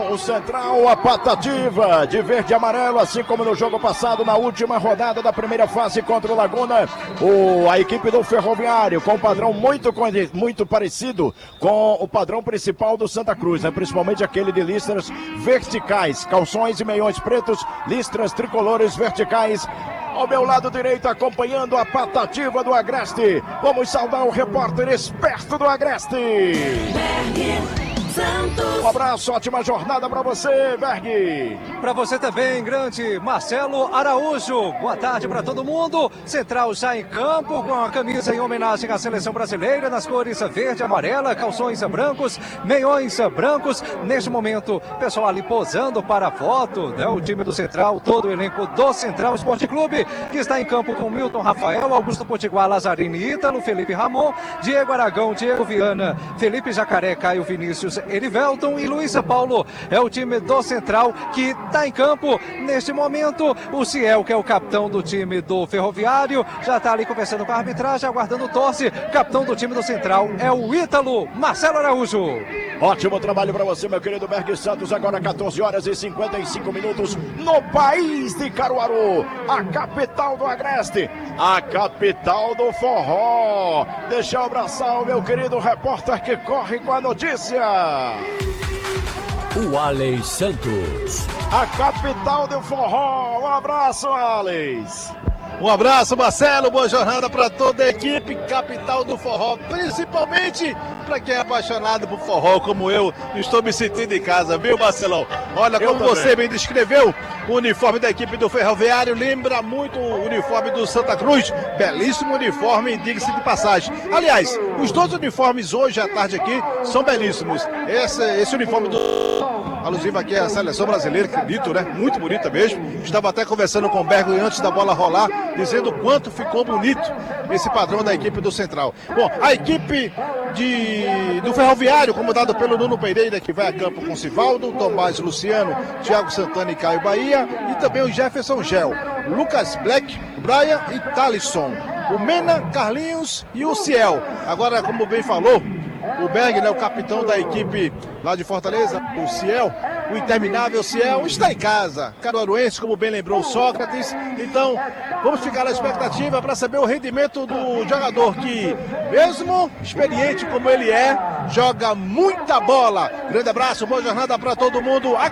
O Central, a patativa de verde e amarelo, assim como no jogo passado, na última rodada da primeira fase contra o Laguna. A equipe do Ferroviário, com um padrão muito parecido com o padrão principal do Santa Cruz, né? Principalmente aquele de listras verticais, calções e meiões pretos, listras tricolores verticais. Ao meu lado direito, acompanhando a patativa do Agreste, vamos saudar o repórter esperto do Agreste. Um abraço, ótima jornada para você, Berg. Para você também, grande Marcelo Araújo. Boa tarde para todo mundo. Central já em campo com a camisa em homenagem à seleção brasileira nas cores verde e amarela, calções brancos, meiões brancos. Neste momento, pessoal ali posando para a foto, né? O time do Central, todo o elenco do Central Esporte Clube, que está em campo com Milton Rafael, Augusto Potiguar, Lazzarini, Ítalo, Felipe Ramon, Diego Aragão, Diego Viana, Felipe Jacaré, Caio Vinícius, Erivelton e Luiz Paulo. É o time do Central que está em campo neste momento. O Ciel, que é o capitão do time do Ferroviário, já está ali conversando com a arbitragem, aguardando o tosse. Capitão do time do Central é o Ítalo Marcelo Araújo. Ótimo trabalho para você, meu querido Berg Santos. Agora 14 horas e 55 minutos no país de Caruaru, a capital do Agreste, a capital do forró. Deixa eu abraçar o meu querido repórter que corre com a notícia. O Alex Santos. A capital do forró. Um abraço, Alex. Um abraço, Marcelo, boa jornada para toda a equipe, capital do forró, principalmente para quem é apaixonado por forró como eu, estou me sentindo em casa, viu, Marcelão? Olha, como você bem descreveu, o uniforme da equipe do Ferroviário lembra muito o uniforme do Santa Cruz, belíssimo uniforme, diga-se de passagem. Aliás, os dois uniformes hoje à tarde aqui são belíssimos. Esse uniforme alusivo aqui à seleção brasileira, que bonito, né? Muito bonita mesmo. Estava até conversando com o Bergo antes da bola rolar, dizendo o quanto ficou bonito esse padrão da equipe do Central. Bom, a equipe do Ferroviário, comandado pelo Nuno Pereira, que vai a campo com Sivaldo, Tomás Luciano, Thiago Santana e Caio Bahia, e também o Jefferson Gel, Lucas Black, Brian e Talisson, o Mena, Carlinhos e o Ciel. Agora, como bem falou, o Berg, né, o capitão da equipe lá de Fortaleza, o Ciel, o interminável Ciel, está em casa. Caruaruense, como bem lembrou o Sócrates. Então, vamos ficar na expectativa para saber o rendimento do jogador que, mesmo experiente como ele é, joga muita bola. Grande abraço, boa jornada para todo mundo.